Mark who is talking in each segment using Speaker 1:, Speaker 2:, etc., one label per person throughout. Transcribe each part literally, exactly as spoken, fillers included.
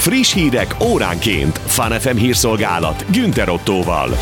Speaker 1: Friss hírek óránként. Fun ef em hírszolgálat Günther Ottóval.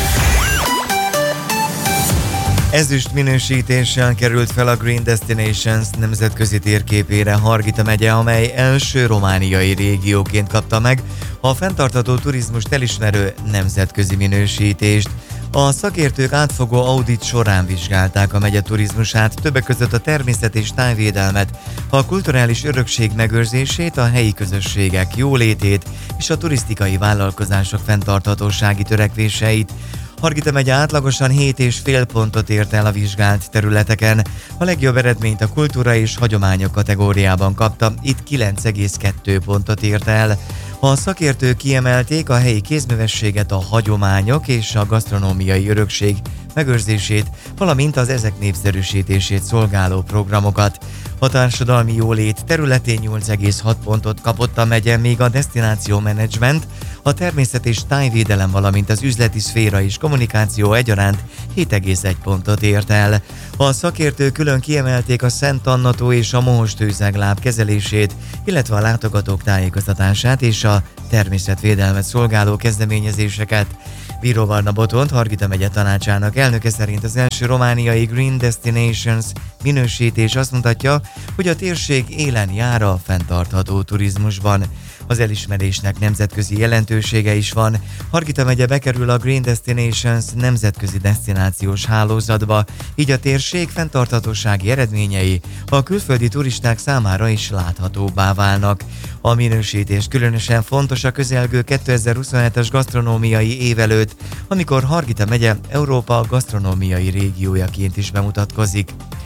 Speaker 2: Ezüst minősítéssel került fel a Green Destinations nemzetközi térképére Hargita megye, amely első romániai régióként kapta meg a fenntartható turizmust elismerő nemzetközi minősítést. A szakértők átfogó audit során vizsgálták a megye turizmusát, többek között a természet és tájvédelmet, a kulturális örökség megőrzését, a helyi közösségek jólétét és a turisztikai vállalkozások fenntarthatósági törekvéseit. Hargita megye átlagosan hét egész öt pontot ért el a vizsgált területeken. A legjobb eredményt a kultúra és hagyományok kategóriában kapta, itt kilenc egész kettő pontot ért el. A szakértők kiemelték a helyi kézművességet, a hagyományok és a gasztronómiai örökség megőrzését, valamint az ezek népszerűsítését szolgáló programokat. A társadalmi jólét területén nyolc egész hat pontot kapott a megye, még a desztináció menedzsment, a természet és tájvédelem, valamint az üzleti szféra és kommunikáció egyaránt hét egész egy pontot ért el. A szakértők külön kiemelték a Szent Anna tó és a Mohos-tőzegláb kezelését, illetve a látogatók tájékoztatását és a természetvédelmet szolgáló kezdeményezéseket. Bíró Varna Botont, Hargita megye tanácsának elnöke szerint az első romániai Green Destinations minősítés azt mutatja, hogy a térség élen jár a fenntartható turizmusban. Az elismerésnek nemzetközi jelentősége is van. Hargita megye bekerül a Green Destinations nemzetközi desztinációs hálózatba, így a térség fenntarthatósági eredményei a külföldi turisták számára is láthatóbbá válnak. A minősítés különösen fontos a közelgő kétezer-huszonhetes gasztronómiai év előtt, amikor Hargita megye Európa gasztronómiai régiójaként is bemutatkozik.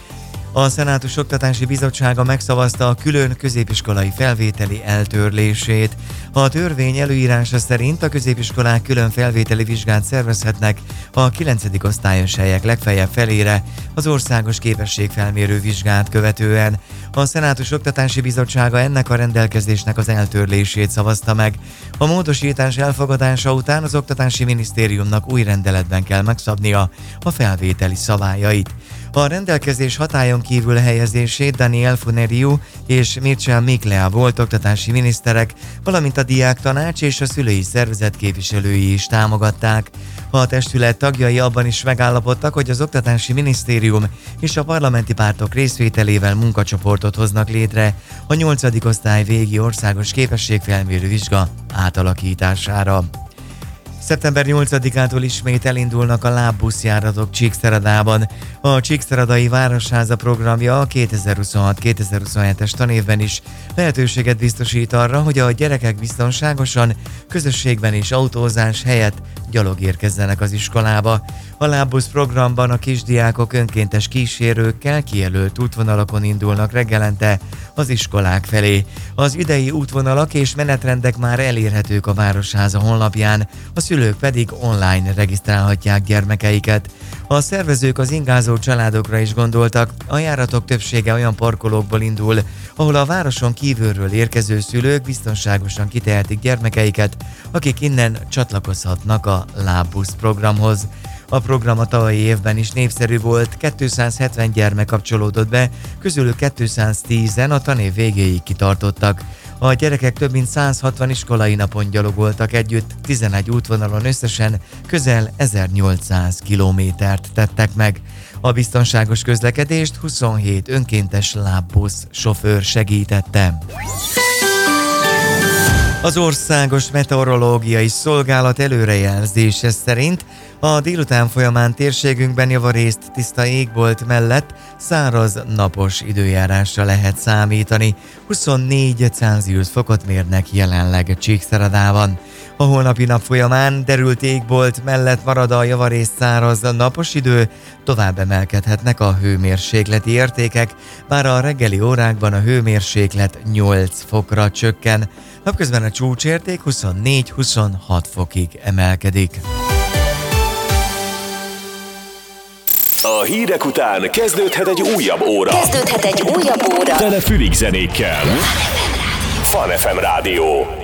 Speaker 2: A Szenátus Oktatási Bizottsága megszavazta a külön középiskolai felvételi eltörlését. A törvény előírása szerint a középiskolák külön felvételi vizsgát szervezhetnek a kilencedik osztályos helyek legfeljebb felére az országos képességfelmérő vizsgát követően. A Szenátus Oktatási Bizottsága ennek a rendelkezésnek az eltörlését szavazta meg. A módosítás elfogadása után az Oktatási Minisztériumnak új rendeletben kell megszabnia a felvételi szabályait. A rendelkezés hatályon kívül helyezését Daniel Funeriu és Mircea Miclea volt oktatási miniszterek, valamint a diáktanács és a szülői szervezet képviselői is támogatták. A testület tagjai abban is megállapodtak, hogy az Oktatási Minisztérium és a parlamenti pártok részvételével munkacsoportot hoznak létre a nyolcadik osztály végi országos képességfelmérő vizsga átalakítására. szeptember nyolcadikától ismét elindulnak a lábbuszjáratok Csíkszeredában. A Csíkszeredai Városháza programja a kétezer-huszonhat kétezer-huszonhetes tanévben is lehetőséget biztosít arra, hogy a gyerekek biztonságosan, közösségben és autózás helyett gyalog érkezzenek az iskolába. A lábbusz programban a kisdiákok önkéntes kísérőkkel kijelölt útvonalakon indulnak reggelente az iskolák felé. Az idei útvonalak és menetrendek már elérhetők a Városháza honlapján, a szülők pedig online regisztrálhatják gyermekeiket. A szervezők az ingázó családokra is gondoltak, a járatok többsége olyan parkolókból indul, ahol a városon kívülről érkező szülők biztonságosan kitehetik gyermekeiket, akik innen csatlakozhatnak a lábbusz programhoz. A program a tavalyi évben is népszerű volt, kétszázhetven gyermek kapcsolódott be, közülük kétszáztízen a tanév végéig kitartottak. A gyerekek több mint száz hatvan iskolai napon gyalogoltak együtt, tizenegy útvonalon összesen közel ezernyolcszáz kilométert tettek meg. A biztonságos közlekedést huszonhét önkéntes lábbusz sofőr segítette. Az Országos Meteorológiai Szolgálat előrejelzése szerint a délután folyamán térségünkben javarészt tiszta égbolt mellett száraz, napos időjárásra lehet számítani. huszonnégy Celsius fokot mérnek jelenleg Csíkszeredában. A holnapi nap folyamán derült égbolt mellett marad a javarészt száraz, napos idő, tovább emelkedhetnek a hőmérsékleti értékek, bár a reggeli órákban a hőmérséklet nyolc fokra csökken. Napközben a csúcsérték huszonnégy-huszonhat fokig emelkedik.
Speaker 1: A hírek után kezdődhet egy újabb óra.
Speaker 3: Kezdődhet egy újabb óra.
Speaker 1: Tele fülig zenékkel. Fun ef em Rádió.